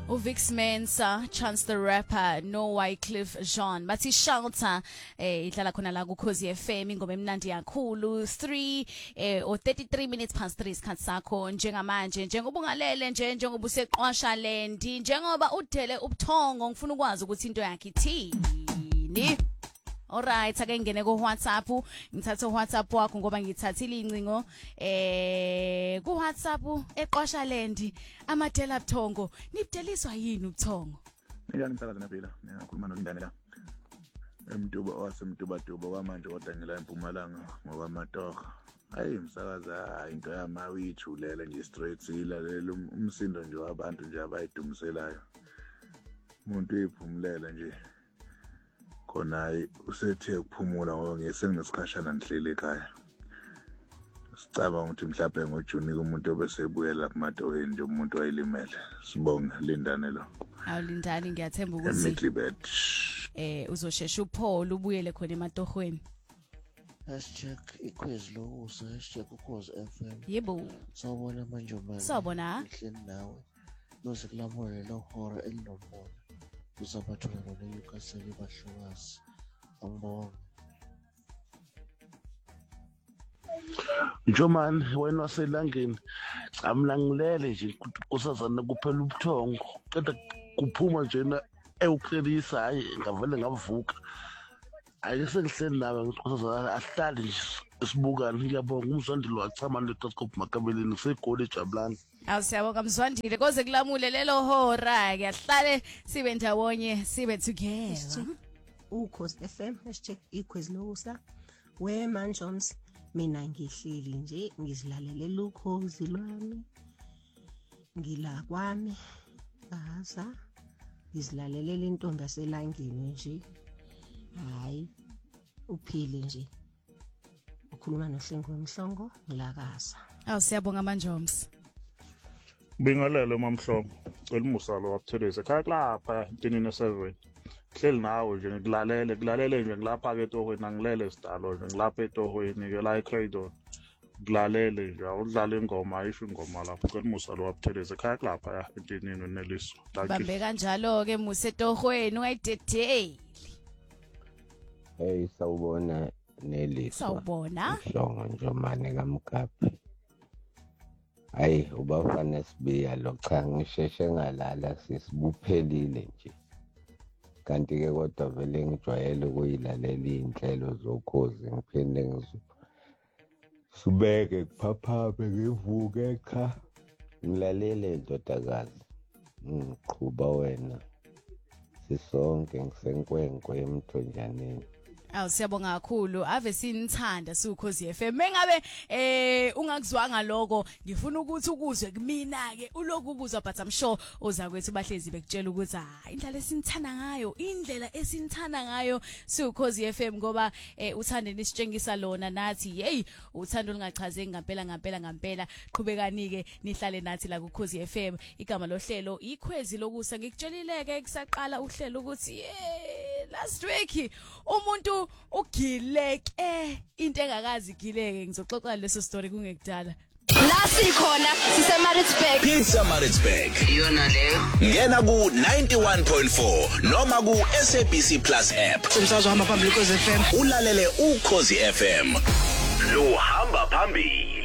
Uvix Mensa, Chance the Rapper, No Wycliffe Jean. Bathi Shelter idlala khona la ku Khosi FM ingoma emnandi kakhulu 3 or 33 minutes past 3 isikhathi sakho njengamanje njengoba ungalele njengoba useqwasha lendi njengoba udele ubuthongo ngifuna ukwazi ukuthi into yakhe ithini. Alright, ake ngene ku WhatsApp, ngithatha WhatsApp wakho ngoba ngithathile incingo ku WhatsApp eqosha lendi amadela buthongo nibudeliswa yini ubuthongo? Mina ngimsakaza naphila, ngiyakhuluma noLindane la. Emduba wasemduba kwamanje kodwa ngila eMpumalanga ngoba Matoga. Hayi umsakaza into yamawithulela nje straight ilalela umsindo nje wabantu nje abayidumiselayo. Umuntu uyiphumulela nje. Khona usethe ukuphumula ngoba ngesengesikhashana nihlele ekhaya. Sicabanga ukuthi mhlawumbe ngoJuni umuntu obesebuyela kuMatoweni nje umuntu wayelimele. Sibonge Lindane lo. Awulindani ngiyathemba ukuthi uzoshesha uphole ubuyele khona eMatohweni. #iquiz lokusa #ukhozi FM. Yebo. Sawubona manje manje. Sawubona. Ngihleli nawe. Noze kulamule lo hora elinomoya. Uzabathola noNewcastle bahlukazi. Angibonga. Njoman wena waselangeni camla ngilele nje kusazana kuphela ubuthongo qeda kuphuma nje na ewuqelisa hayi ngavele ngavuka ake sengihleli nawe ngiqosazana ahlali nje sibukani ngiyabonga umzwandile wachama letoscope makabeleni segoli ejabulani. Awusiyabonga Mzwandile koze kulamule lelo hora kuyahlale sibe ndawonye sibe together. Ukhozi FM #iquiz lokusa Wema Jones mina ngihleli nje ngizilalele ukhozi lwami ngila kwami baza ngizilalele intombi yaselangeni nje hayi uphile nje ukhuluma noHlengo Mhlongo ngilakaza. Awusiyabonga manjoms. Bingalele mamhlongo cela umusalo wabutheleza ekhaya kulapha intinini 7 hleli nawe nje ngilalele nje ngilapha ke etohweni angilele sidalo nje ngilapha etohweni ke la eCradle ngilalele nje awudlala ingoma ayisho ingoma lapho cela umusalo wabutheleza ekhaya kulapha intinini Neliso Bambe kanjalo ke Musa etohweni ungayidedeli. Hey sawubona Neliso. Sawubona. Mhlongo Njomane kaMkaphi. Hayi ubafana sibiya lo cha ngisheshe ngalala sisibuphelile nje. Kanti ke kodwa vele ngijwayele ukuyilalela inhlelo zokhozi ngiphinde ngizubeke kuphaphabe ngivuke cha ngilalele ndodakazi ngiqhuba wena sisonke ngisenkwenkwe emthonjaneni. Siyabonga kakhulu ave sinithanda siukhozi FM mengabe ungakuzwanga lokho ngifuna ukuthi ukuzwe kumina ke uloku ukuzwa but I'm sure ozakwethu bahlezi bekutshela ukuthi indlela esinithanda ngayo indlela esinithanda ngayo siukhozi FM ngoba uthande nisitshengisa lona nathi hey uthando lingachazeki ngempela qhubekani ke nihlale nathi la kuKhozi FM igama lohlelo ikhwezi lokusa ngikutshelileke kusaqala uhlelo ukuthi last week umuntu ugileke into engakazi igileke ngizoxoxa leso story kungekudala la sikhona Maritzburg iyona leyo ngena ku 91.4 noma ku SABC Plus app umsakazo hamba phambili kuKhozi FM ulalele uKhozi FM lo hamba phambili.